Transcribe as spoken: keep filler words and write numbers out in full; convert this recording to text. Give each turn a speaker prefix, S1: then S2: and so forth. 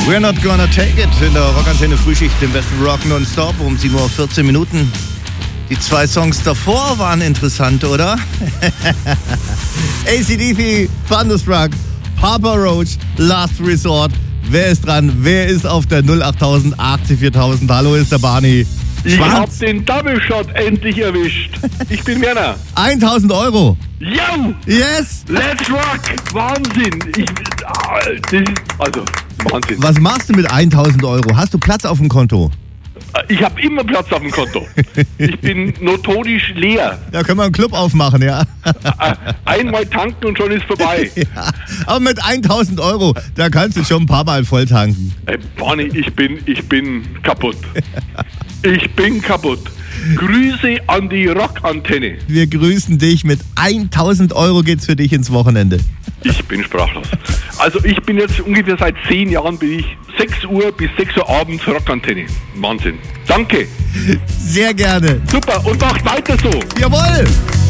S1: We're not gonna take it in der Rockantenne Frühschicht, im besten Rock nonstop um sieben Uhr vierzehn Minuten. Die zwei Songs davor waren interessant, oder? A C D C, Thunderstruck, Papa Roach, Last Resort. Wer ist dran? Wer ist auf der null acht tausend viertausend? Hallo, ist der Barney.
S2: Ich hab den Double Shot endlich erwischt. Ich bin Werner.
S1: tausend Euro.
S2: Yo!
S1: Yes!
S2: Let's rock! Wahnsinn! Ich, das ist, also, Wahnsinn.
S1: Was machst du mit tausend Euro? Hast du Platz auf dem Konto?
S2: Ich habe immer Platz auf dem Konto. Ich bin notorisch leer.
S1: Da können wir einen Club aufmachen, ja.
S2: Einmal tanken und schon ist vorbei.
S1: Ja, aber mit tausend Euro, da kannst du schon ein paar Mal voll tanken.
S2: Ey, Barney, ich bin, ich bin kaputt. Ich bin kaputt. Grüße an die Rockantenne.
S1: Wir grüßen dich. Mit tausend Euro geht's für dich ins Wochenende.
S2: Ich bin sprachlos. Also ich bin jetzt ungefähr seit zehn Jahren bin ich sechs Uhr bis sechs Uhr abends Rockantenne. Wahnsinn. Danke.
S1: Sehr gerne.
S2: Super und macht weiter so.
S1: Jawohl.